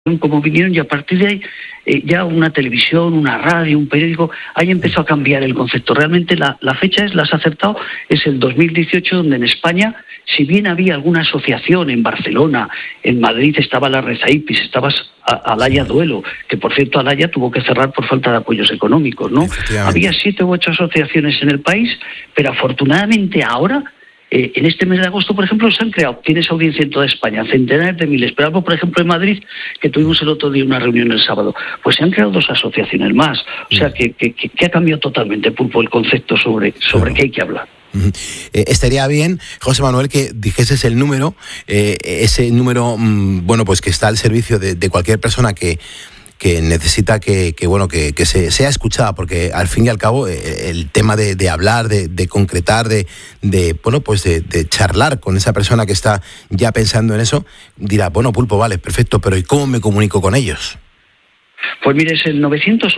como vinieron, y a partir de ahí ya una televisión, una radio, un periódico, ahí empezó a cambiar el concepto. Realmente la fecha la has acertado, es el 2018, donde en España, si bien había alguna asociación en Barcelona, en Madrid estaba la Rezaipis, estaba Alaya Duelo, que por cierto Alaya tuvo que cerrar por falta de apoyos económicos, ¿no? Había 7 u 8 asociaciones en el país, pero afortunadamente ahora, en este mes de agosto, por ejemplo, se han creado, tienes audiencia en toda España, centenares de miles, pero algo, por ejemplo, en Madrid, que tuvimos el otro día una reunión el sábado, pues se han creado 2 asociaciones más. O sea, que ha cambiado totalmente, Pulpo, el concepto sobre qué hay que hablar. Estaría bien, José Manuel, que dijeses el número, ese número, bueno, pues que está al servicio de cualquier persona que necesita que sea escuchada, porque al fin y al cabo el tema de hablar, de concretar, de charlar con esa persona que está ya pensando en eso, dirá, bueno, Pulpo, vale, perfecto, pero ¿y cómo me comunico con ellos? Pues mire, es el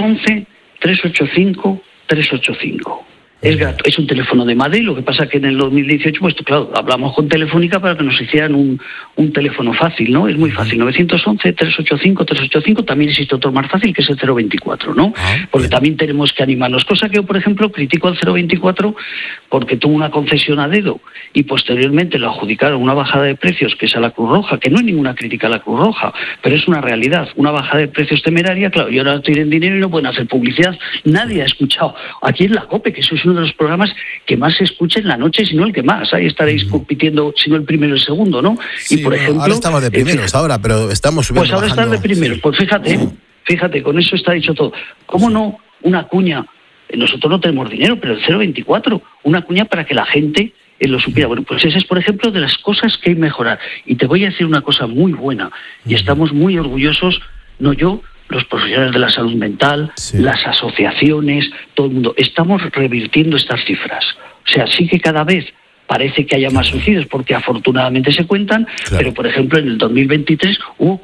911-385-385. Es un teléfono de Madrid, lo que pasa que en el 2018, pues claro, hablamos con Telefónica para que nos hicieran un teléfono fácil, ¿no? Es muy fácil, 911-385-385, también existe otro más fácil que es el 024, ¿no? Porque también tenemos que animarnos, cosa que yo, por ejemplo, critico al 024 porque tuvo una concesión a dedo y posteriormente lo adjudicaron una bajada de precios que es a la Cruz Roja, que no es ninguna crítica a la Cruz Roja, pero es una realidad, una bajada de precios temeraria, claro, y ahora tienen dinero y no pueden hacer publicidad, nadie ha escuchado, aquí en la COPE, que eso es uno de los programas que más se escucha en la noche, si no el que más. Ahí estaréis compitiendo, si no el primero y el segundo, ¿no? Sí, y por ejemplo, ahora estamos de primeros, pero estamos subiendo. Pues ahora están de primeros. Pues fíjate, con eso está dicho todo. ¿Cómo no una cuña? Nosotros no tenemos dinero, pero el 024, una cuña para que la gente lo supiera. Bueno, pues esa es, por ejemplo, de las cosas que hay que mejorar. Y te voy a decir una cosa muy buena, y estamos muy orgullosos, no yo, los profesionales de la salud mental, las asociaciones, todo el mundo. Estamos revirtiendo estas cifras. O sea, sí que cada vez parece que haya más suicidios, porque afortunadamente se cuentan, pero por ejemplo en el 2023 hubo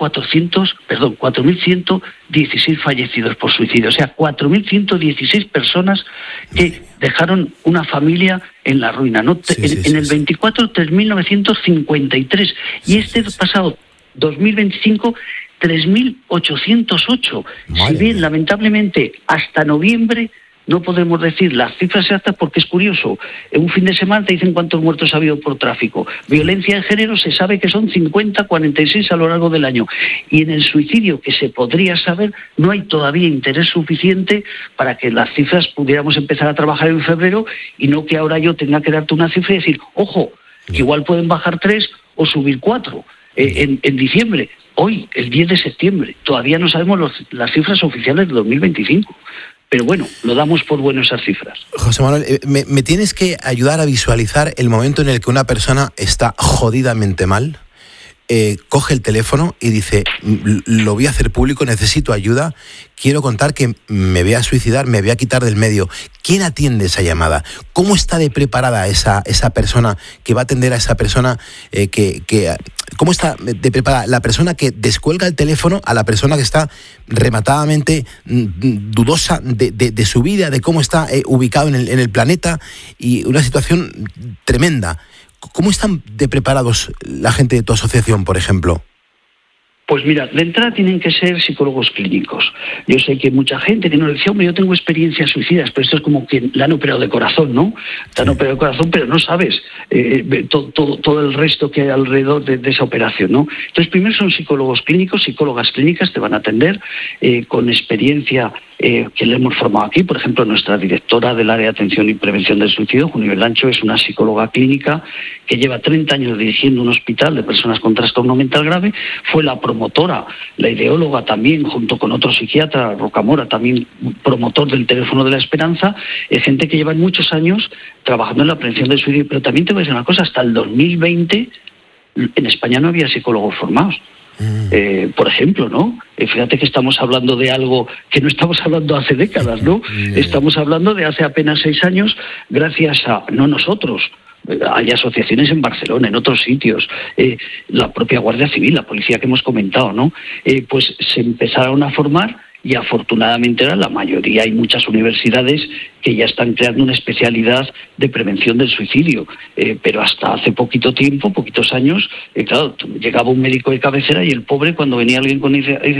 4.116 fallecidos por suicidio. O sea, 4.116 personas que dejaron una familia en la ruina, ¿no? En el 24, 3.953. Y este pasado 2025... 3.808. Si bien, lamentablemente, hasta noviembre no podemos decir las cifras exactas porque es curioso. En un fin de semana te dicen cuántos muertos ha habido por tráfico. Violencia de género se sabe que son 50, 46 a lo largo del año. Y en el suicidio, que se podría saber, no hay todavía interés suficiente para que las cifras pudiéramos empezar a trabajar en febrero y no que ahora yo tenga que darte una cifra y decir, ojo, que igual pueden bajar 3 o subir 4 en diciembre. Hoy, el 10 de septiembre, todavía no sabemos las cifras oficiales de 2025. Pero bueno, lo damos por bueno esas cifras. José Manuel, ¿me tienes que ayudar a visualizar el momento en el que una persona está jodidamente mal? Coge el teléfono y dice, lo voy a hacer público, necesito ayuda, quiero contar que me voy a suicidar, me voy a quitar del medio. ¿Quién atiende esa llamada? ¿Cómo está de preparada esa persona que va a atender a esa persona? ¿Cómo está de preparada la persona que descuelga el teléfono a la persona que está rematadamente dudosa de su vida, de cómo está ubicado en el planeta, y una situación tremenda? ¿Cómo están de preparados la gente de tu asociación, por ejemplo? Pues mira, de entrada tienen que ser psicólogos clínicos. Yo sé que mucha gente que nos dice, hombre, yo tengo experiencias suicidas, pero esto es como que le han operado de corazón, ¿no? Te han operado de corazón, pero no sabes todo el resto que hay alrededor de esa operación, ¿no? Entonces, primero son psicólogos clínicos, psicólogas clínicas, te van a atender con experiencia que le hemos formado aquí. Por ejemplo, nuestra directora del área de atención y prevención del suicidio, Junia Belancho, es una psicóloga clínica que lleva 30 años dirigiendo un hospital de personas con trastorno mental grave. Fue la promotora, la ideóloga también, junto con otro psiquiatra, Rocamora, también promotor del teléfono de la esperanza. Gente que lleva muchos años trabajando en la prevención del suicidio. Pero también te voy a decir una cosa, hasta el 2020 en España no había psicólogos formados. Por ejemplo, ¿no? Fíjate que estamos hablando de algo que no estamos hablando hace décadas, ¿no? Estamos hablando de hace apenas 6 años, gracias a, no nosotros, hay asociaciones en Barcelona, en otros sitios, la propia Guardia Civil, la policía que hemos comentado, ¿no? Pues se empezaron a formar y afortunadamente ahora la mayoría, hay muchas universidades que ya están creando una especialidad de prevención del suicidio, pero hasta hace poquito tiempo, poquitos años, claro, llegaba un médico de cabecera y el pobre, cuando venía alguien con